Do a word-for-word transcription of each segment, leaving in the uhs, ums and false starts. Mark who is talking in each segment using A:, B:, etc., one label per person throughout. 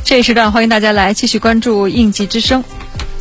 A: 这一时段欢迎大家来继续关注应急之声。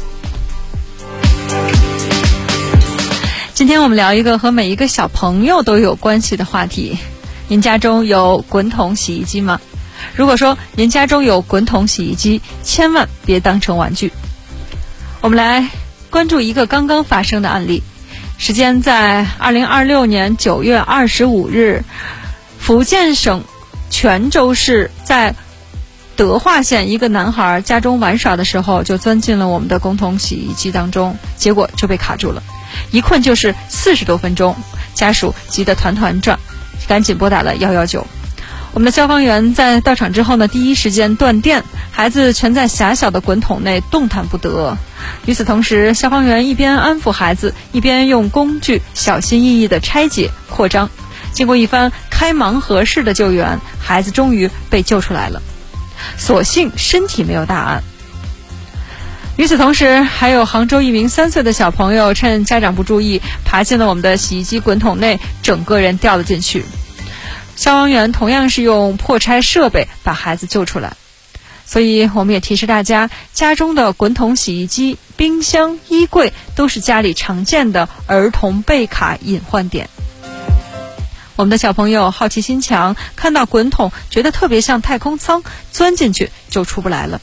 A: 今天我们聊一个和每一个小朋友都有关系的话题。您家中有滚筒洗衣机吗？如果说您家中有滚筒洗衣机，千万别当成玩具。我们来关注一个刚刚发生的案例，时间在二零二六年九月二十五日，福建省泉州市在德化县，一个男孩家中玩耍的时候就钻进了我们的滚筒洗衣机当中，结果就被卡住了，一困就是四十多分钟，家属急得团团转，赶紧拨打了一一九。我们的消防员在到场之后呢，第一时间断电，孩子全在狭小的滚筒内动弹不得。与此同时，消防员一边安抚孩子，一边用工具小心翼翼地拆解扩张。经过一番开盲盒式的救援，孩子终于被救出来了，所幸身体没有大碍。与此同时，还有杭州一名三岁的小朋友趁家长不注意，爬进了我们的洗衣机滚筒内，整个人掉了进去。消防员同样是用破拆设备把孩子救出来。所以我们也提示大家，家中的滚筒洗衣机、冰箱、衣柜都是家里常见的儿童被卡隐患点。我们的小朋友好奇心强，看到滚筒觉得特别像太空舱，钻进去就出不来了。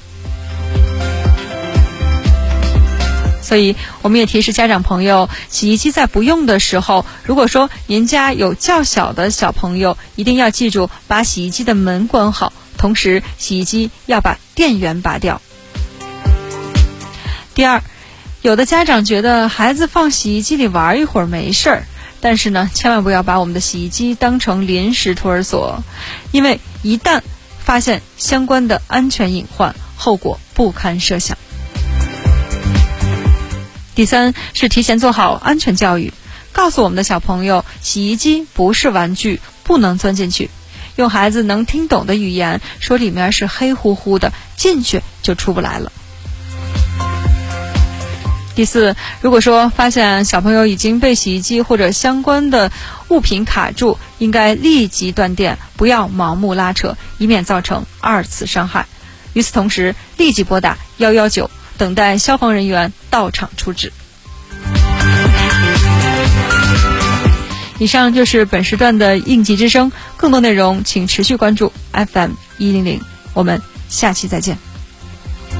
A: 所以我们也提示家长朋友，洗衣机在不用的时候，如果说您家有较小的小朋友，一定要记住把洗衣机的门关好，同时洗衣机要把电源拔掉。第二，有的家长觉得孩子放洗衣机里玩一会儿没事儿，但是呢，千万不要把我们的洗衣机当成临时托儿所，因为一旦发现相关的安全隐患，后果不堪设想。第三是提前做好安全教育，告诉我们的小朋友，洗衣机不是玩具，不能钻进去，用孩子能听懂的语言说里面是黑乎乎的，进去就出不来了。第四，如果说发现小朋友已经被洗衣机或者相关的物品卡住，应该立即断电，不要盲目拉扯，以免造成二次伤害。与此同时，立即拨打一一九，等待消防人员到场处置。以上就是本时段的应急之声，更多内容请持续关注 F M 一零零，我们下期再见。